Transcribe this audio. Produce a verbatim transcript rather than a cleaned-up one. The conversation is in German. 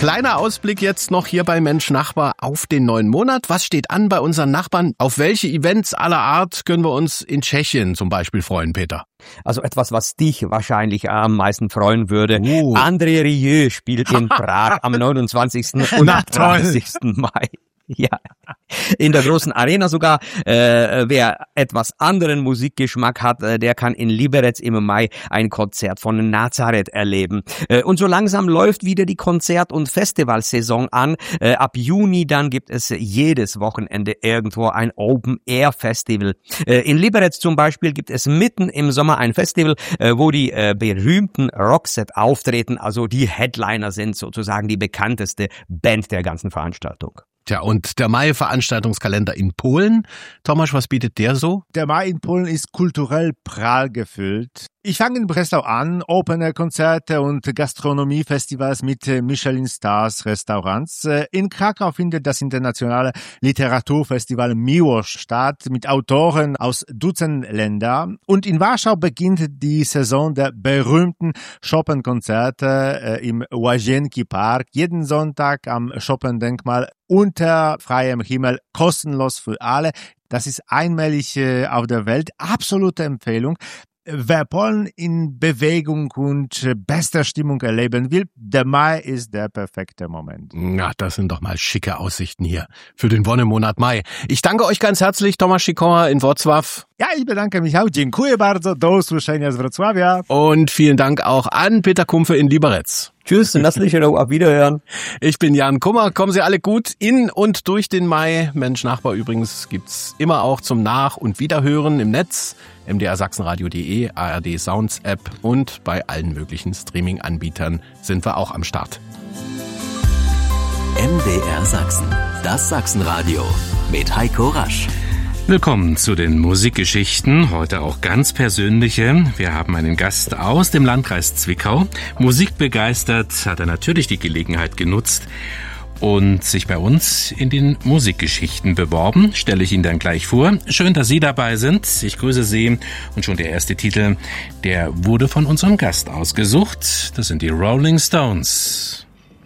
Kleiner Ausblick jetzt noch hier bei Mensch Nachbar auf den neuen Monat. Was steht an bei unseren Nachbarn? Auf welche Events aller Art können wir uns in Tschechien zum Beispiel freuen, Peter? Also etwas, was dich wahrscheinlich am meisten freuen würde. Oh. André Rieu spielt in Prag am neunundzwanzigsten und dreißigsten Mai. Ja, in der großen Arena sogar. Äh, wer etwas anderen Musikgeschmack hat, äh, der kann in Liberec im Mai ein Konzert von Nazareth erleben. Äh, und so langsam läuft wieder die Konzert- und Festivalsaison an. Äh, ab Juni dann gibt es jedes Wochenende irgendwo ein Open-Air-Festival. Äh, in Liberec zum Beispiel gibt es mitten im Sommer ein Festival, äh, wo die äh, berühmten Roxette auftreten. Also die Headliner sind sozusagen die bekannteste Band der ganzen Veranstaltung. Tja, und der Mai-Veranstaltungskalender in Polen. Thomas, was bietet der so? Der Mai in Polen ist kulturell prall gefüllt. Ich fange in Breslau an, Open-Air-Konzerte und Gastronomie-Festivals mit Michelin-Stars-Restaurants. In Krakau findet das internationale Literaturfestival Miłosz statt mit Autoren aus Dutzend Länder. Und in Warschau beginnt die Saison der berühmten Chopin-Konzerte im Łazienki Park. Jeden Sonntag am Chopin-Denkmal unter freiem Himmel, kostenlos für alle. Das ist einmalig auf der Welt. Absolute Empfehlung. Wer Polen in Bewegung und bester Stimmung erleben will, der Mai ist der perfekte Moment. Ja, das sind doch mal schicke Aussichten hier für den Wonnemonat Mai. Ich danke euch ganz herzlich, Tomasz Sikora in Wrocław. Ja, ich bedanke mich auch. Dziękuję bardzo. Do usłyszenia z Wrocławia. Und vielen Dank auch an Peter Kumpfe in Liberec. Tschüss, und lass dich auf Wiederhören. Ich bin Jan Kummer. Kommen Sie alle gut in und durch den Mai. Mensch Nachbar übrigens gibt's immer auch zum Nach- und Wiederhören im Netz. m d r sachsenradio punkt d e, A R D Sounds App und bei allen möglichen Streaming-Anbietern sind wir auch am Start. M D R Sachsen, das Sachsenradio mit Heiko Rasch. Willkommen zu den Musikgeschichten, heute auch ganz persönliche. Wir haben einen Gast aus dem Landkreis Zwickau. Musikbegeistert hat er natürlich die Gelegenheit genutzt und sich bei uns in den Musikgeschichten beworben. Stelle ich Ihnen dann gleich vor. Schön, dass Sie dabei sind. Ich grüße Sie. Und schon der erste Titel, der wurde von unserem Gast ausgesucht. Das sind die Rolling Stones.